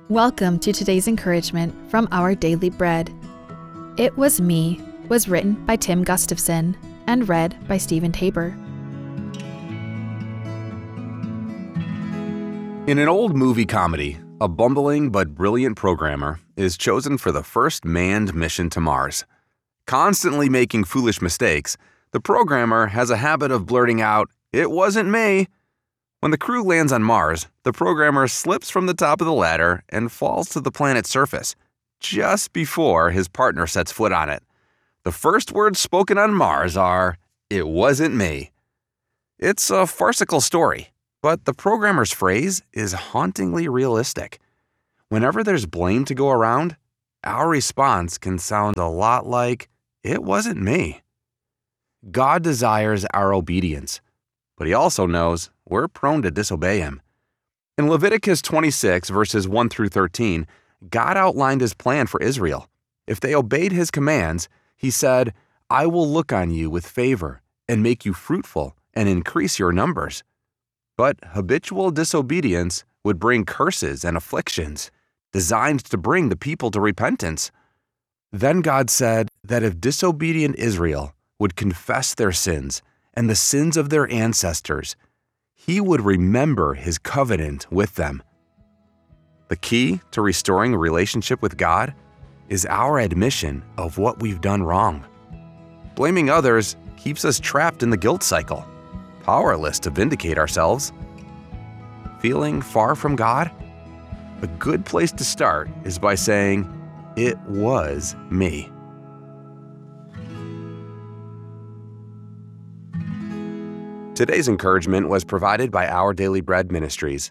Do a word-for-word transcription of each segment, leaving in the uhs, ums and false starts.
Welcome to today's encouragement from Our Daily Bread. It Was Me was written by Tim Gustafson and read by Stephen Tabor. In an old movie comedy, a bumbling but brilliant programmer is chosen for the first manned mission to Mars. Constantly making foolish mistakes, the programmer has a habit of blurting out, "It wasn't me." When the crew lands on Mars, the programmer slips from the top of the ladder and falls to the planet's surface, just before his partner sets foot on it. The first words spoken on Mars are, "It wasn't me." It's a farcical story, but the programmer's phrase is hauntingly realistic. Whenever there's blame to go around, our response can sound a lot like, "It wasn't me." God desires our obedience, but He also knows we're prone to disobey Him. In Leviticus twenty-six, verses one through thirteen, God outlined His plan for Israel. If they obeyed His commands, He said, "I will look on you with favor and make you fruitful and increase your numbers." But habitual disobedience would bring curses and afflictions, designed to bring the people to repentance. Then God said that if disobedient Israel would confess their sins and the sins of their ancestors, He would remember His covenant with them. The key to restoring a relationship with God is our admission of what we've done wrong. Blaming others keeps us trapped in the guilt cycle, powerless to vindicate ourselves. Feeling far from God? A good place to start is by saying, "It was me." Today's encouragement was provided by Our Daily Bread Ministries.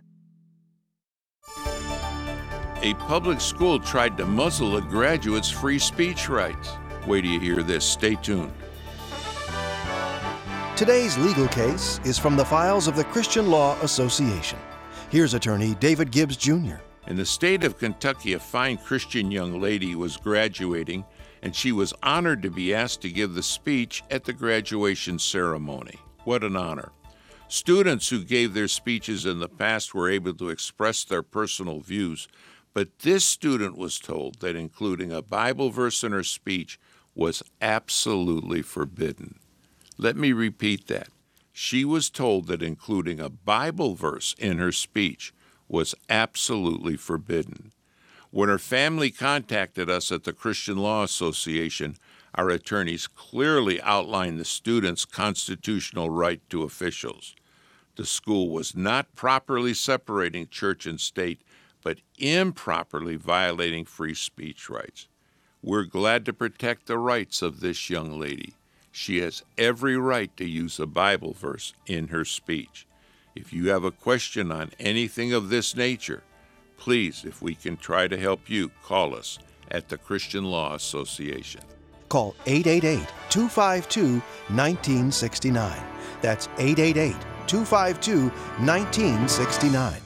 A public school tried to muzzle a graduate's free speech rights. Wait till you hear this. Stay tuned. Today's legal case is from the files of the Christian Law Association. Here's attorney David Gibbs, Junior In the state of Kentucky, a fine Christian young lady was graduating, and she was honored to be asked to give the speech at the graduation ceremony. What an honor. Students who gave their speeches in the past were able to express their personal views, but this student was told that including a Bible verse in her speech was absolutely forbidden. Let me repeat that. She was told that including a Bible verse in her speech was absolutely forbidden. When her family contacted us at the Christian Law Association, our attorneys clearly outlined the student's constitutional right to officials. The school was not properly separating church and state, but improperly violating free speech rights. We're glad to protect the rights of this young lady. She has every right to use a Bible verse in her speech. If you have a question on anything of this nature, please, if we can try to help you, call us at the Christian Law Association. Call eight eight eight, two five two, one nine six nine. That's eight eight eight, two five two, one nine six nine.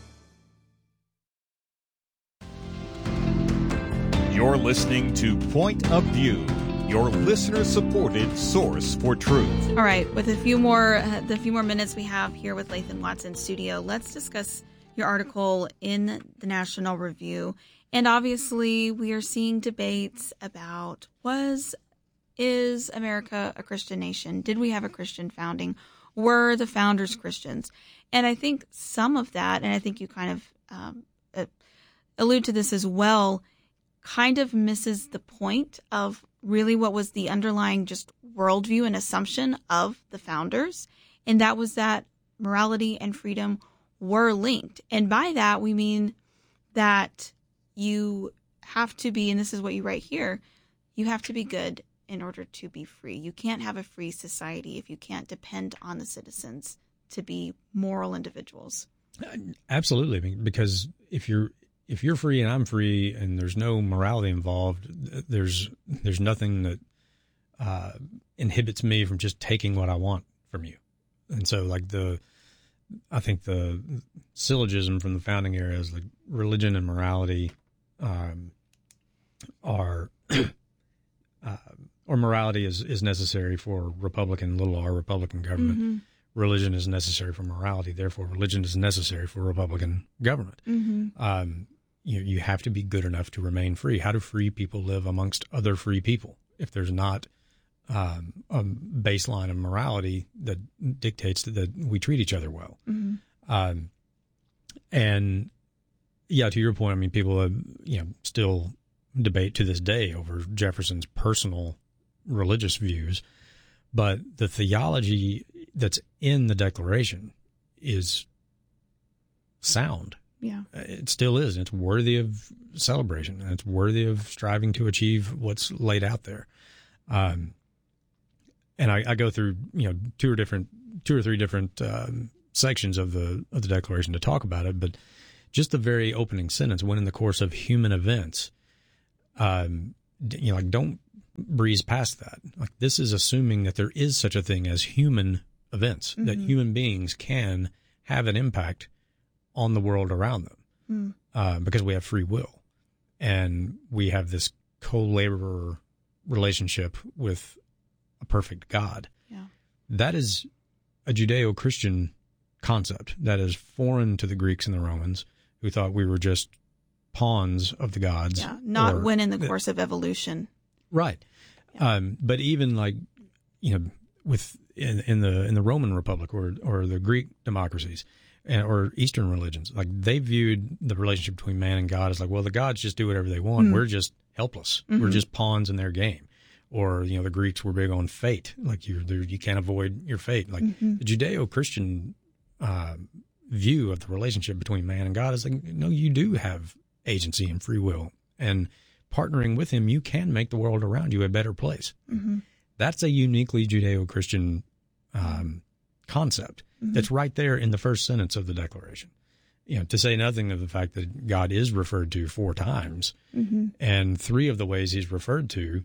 You're listening to Point of View, your listener-supported source for truth. All right, with a few more uh, the few more minutes we have here with Lathan Watson studio, let's discuss your article in the National Review. And obviously, we are seeing debates about was is America a Christian nation? Did we have a Christian founding? Were the founders Christians? And I think some of that, and I think you kind of um, uh, allude to this as well, kind of misses the point of really what was the underlying just worldview and assumption of the founders. And that was that morality and freedom were linked. And by that, we mean that you have to be, and this is what you write here, you have to be good in order to be free. You can't have a free society if you can't depend on the citizens to be moral individuals. Absolutely, because if you're if you're free and I'm free and there's no morality involved, there's there's nothing that uh, inhibits me from just taking what I want from you. And so, like the, I think the syllogism from the founding era is like religion and morality um, are. uh, or morality is, is necessary for Republican, little r, Republican government. Mm-hmm. Religion is necessary for morality. Therefore, religion is necessary for Republican government. Mm-hmm. Um, you you have to be good enough to remain free. How do free people live amongst other free people if there's not um, a baseline of morality that dictates that, that we treat each other well? Mm-hmm. Um, and yeah, to your point, I mean, people have, you know, still debate to this day over Jefferson's personal religious views, but the theology that's in the Declaration is sound. Yeah. It still is. It's worthy of celebration, and it's worthy of striving to achieve what's laid out there. Um, and I, I go through, you know, two or different, two or three different um, sections of the of the Declaration to talk about it, but just the very opening sentence, when in the course of human events, um, you know, like, don't breeze past that. Like, this is assuming that there is such a thing as human events, mm-hmm. that human beings can have an impact on the world around them, mm. uh, because we have free will, and we have this co-laborer relationship with a perfect God. Yeah. That is a Judeo-Christian concept that is foreign to the Greeks and the Romans, who thought we were just pawns of the gods. Yeah, not or, when in the course of evolution. Right. Yeah. Um, but even like, you know, with in, in the in the Roman Republic or or the Greek democracies and, or Eastern religions, like, they viewed the relationship between man and God as like, well, the gods just do whatever they want. Mm. We're just helpless. Mm-hmm. We're just pawns in their game. Or, you know, the Greeks were big on fate. Like, you you can't avoid your fate. Like, mm-hmm. the Judeo-Christian uh, view of the relationship between man and God is like, no, you do have agency and free will. And partnering with him, you can make the world around you a better place. Mm-hmm. That's a uniquely Judeo-Christian um, concept. Mm-hmm. That's right there in the first sentence of the Declaration. You know, to say nothing of the fact that God is referred to four times, mm-hmm. and three of the ways he's referred to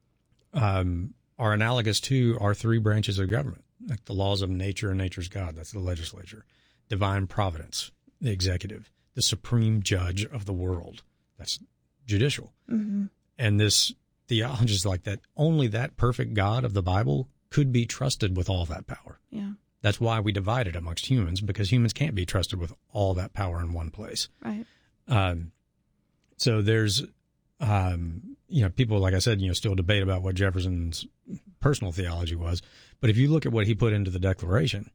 um, are analogous to our three branches of government, like the laws of nature and nature's God. That's the legislature. Divine providence, the executive. The supreme judge of the world. That's judicial. Mm-hmm. And this theology is like that. Only that perfect God of the Bible could be trusted with all that power. Yeah. That's why we divide it amongst humans, because humans can't be trusted with all that power in one place. Right. Um, so there's, um, you know, people, like I said, you know, still debate about what Jefferson's personal theology was. But if you look at what he put into the Declaration,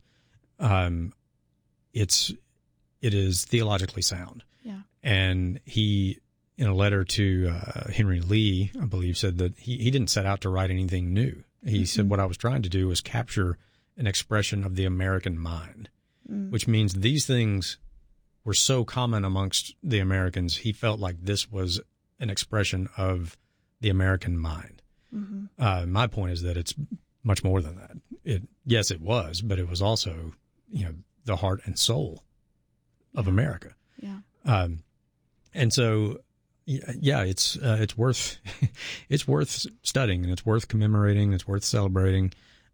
um, it's, it is theologically sound. Yeah. And he, in a letter to uh, Henry Lee, I believe, said that he, he didn't set out to write anything new. He mm-hmm. said, what I was trying to do was capture an expression of the American mind, mm. which means these things were so common amongst the Americans, he felt like this was an expression of the American mind. Mm-hmm. Uh, my point is that it's much more than that. It, yes, it was, but it was also, you know, the heart and soul of yeah. America. Yeah. Um, and so, yeah, it's, uh, it's worth, it's worth studying, and it's worth commemorating. It's worth celebrating,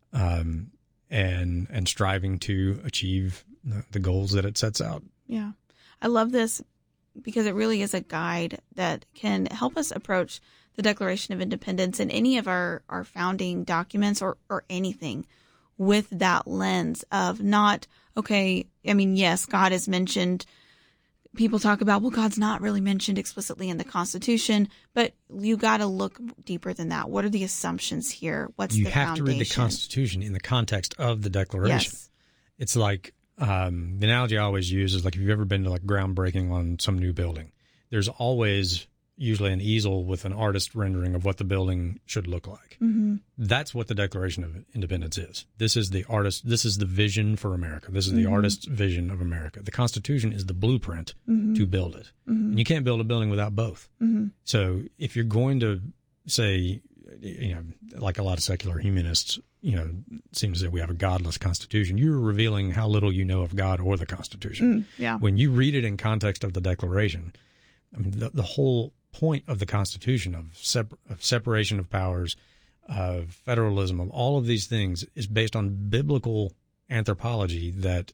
um, and, and striving to achieve the, the goals that it sets out. Yeah. I love this because it really is a guide that can help us approach the Declaration of Independence and any of our, our founding documents or, or anything with that lens of not, okay, I mean, yes, God is mentioned. People talk about, well, God's not really mentioned explicitly in the Constitution, but you got to look deeper than that. What are the assumptions here? What's you the have foundation? to read the Constitution in the context of the Declaration. Yes. It's like, um, the analogy I always use is like, if you've ever been to like groundbreaking on some new building, there's always usually an easel with an artist rendering of what the building should look like. Mm-hmm. That's what the Declaration of Independence is. This is the artist. This is the vision for America. This is the mm-hmm. artist's vision of America. The Constitution is the blueprint mm-hmm. to build it. Mm-hmm. And you can't build a building without both. Mm-hmm. So if you're going to say, you know, like a lot of secular humanists, you know, seem to say we have a godless Constitution, you're revealing how little you know of God or the Constitution. Mm, yeah. When you read it in context of the Declaration, I mean, the, the whole point of the Constitution of, separ- of separation of powers, of federalism, of all of these things is based on biblical anthropology that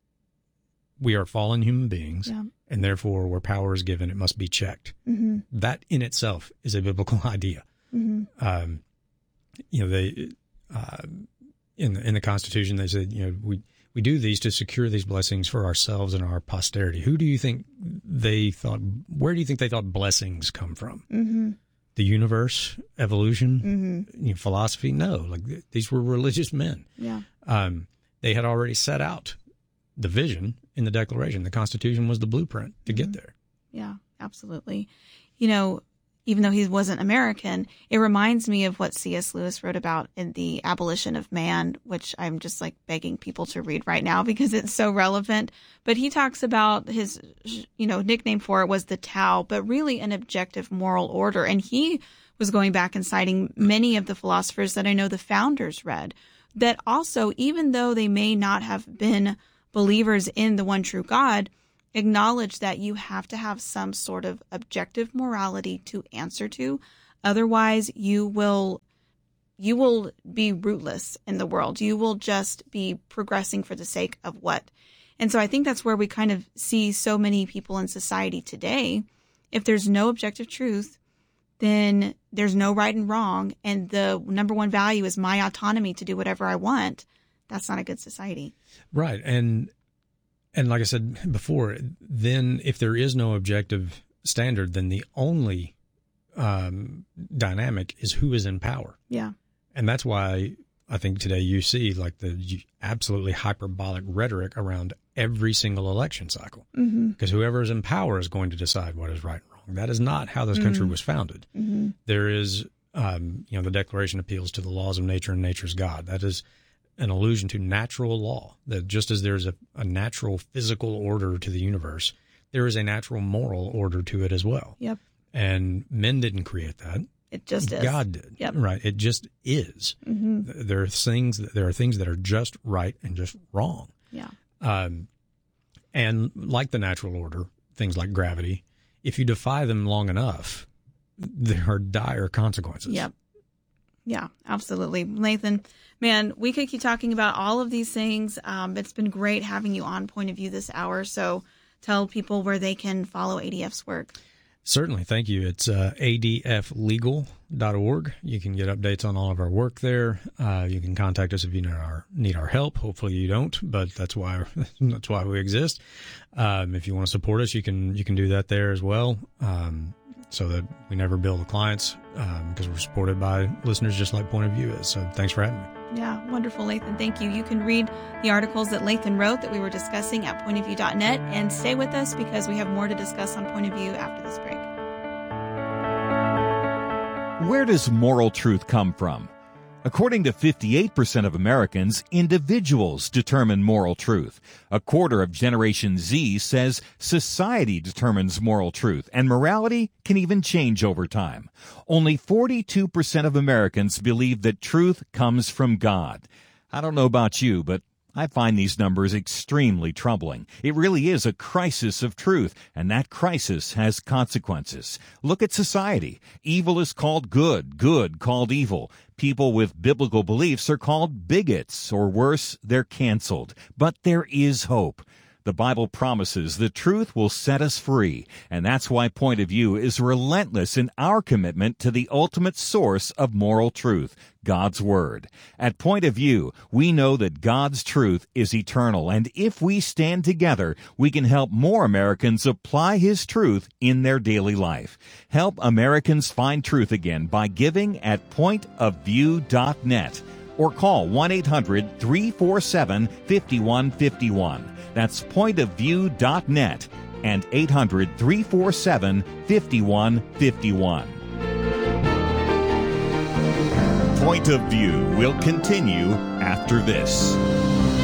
we are fallen human beings, yeah. and therefore where power is given, it must be checked. Mm-hmm. That in itself is a biblical idea. Mm-hmm. Um, you know, they uh, in the, in the Constitution they said, you know, we we do these to secure these blessings for ourselves and our posterity. Who do you think they thought, where do you think they thought blessings come from? Mm-hmm. The universe, evolution, Mm-hmm. you know, philosophy? No, like these were religious men. Yeah. Um, they had already set out the vision in the Declaration. The Constitution was the blueprint to Mm-hmm. get there. Yeah, absolutely. You know, even though he wasn't American, it reminds me of what C S Lewis wrote about in The Abolition of Man, which I'm just like begging people to read right now because it's so relevant. But he talks about his, you know, nickname for it was the Tao, but really an objective moral order. And he was going back and citing many of the philosophers that I know the founders read, that also, even though they may not have been believers in the one true God, acknowledge that you have to have some sort of objective morality to answer to. Otherwise, you will you will be rootless in the world. You will just be progressing for the sake of what? And so I think that's where we kind of see so many people in society today. If there's no objective truth, then there's no right and wrong. And the number one value is my autonomy to do whatever I want. That's not a good society. Right. And And like I said before, then if there is no objective standard, then the only um, dynamic is who is in power. Yeah. And that's why I think today you see like the absolutely hyperbolic rhetoric around every single election cycle. Mm-hmm. Because whoever is in power is going to decide what is right and wrong. That is not how this country Mm-hmm. was founded. Mm-hmm. There is, um, you know, the Declaration appeals to the laws of nature and nature's God. That is an allusion to natural law, that just as there's a, a natural physical order to the universe, there is a natural moral order to it as well. Yep. And men didn't create that. It just is. God did. Yep. Right. It just is. Mm-hmm. There are things that, there are things that are just right and just wrong. Yeah. Um, and like the natural order, things like gravity, if you defy them long enough, there are dire consequences. Yep. Yeah, absolutely. Nathan, man, we could keep talking about all of these things. Um, it's been great having you on Point of View this hour. So tell people where they can follow A D F's work. Certainly. Thank you. It's uh, A D F legal dot org. You can get updates on all of our work there. Uh, you can contact us if you need our, need our help. Hopefully you don't, but that's why that's why we exist. Um, if you want to support us, you can you can do that there as well, um, so that we never bill the clients, um, because we're supported by listeners just like Point of View is. So thanks for having me. Yeah, wonderful, Lathan. Thank you. You can read the articles that Lathan wrote that we were discussing at point of view dot net, and stay with us because we have more to discuss on Point of View after this break. Where does moral truth come from? According to fifty-eight percent of Americans, individuals determine moral truth. A quarter of Generation Z says society determines moral truth, and morality can even change over time. Only forty-two percent of Americans believe that truth comes from God. I don't know about you, but I find these numbers extremely troubling. It really is a crisis of truth, and that crisis has consequences. Look at society. Evil is called good, good called evil. People with biblical beliefs are called bigots, or worse, they're canceled. But there is hope. The Bible promises the truth will set us free, and that's why Point of View is relentless in our commitment to the ultimate source of moral truth, God's Word. At Point of View, we know that God's truth is eternal, and if we stand together, we can help more Americans apply His truth in their daily life. Help Americans find truth again by giving at point of view dot net or call one eight hundred three four seven five one five one. That's point of view dot net and eight hundred three four seven five one five one. Point of View will continue after this.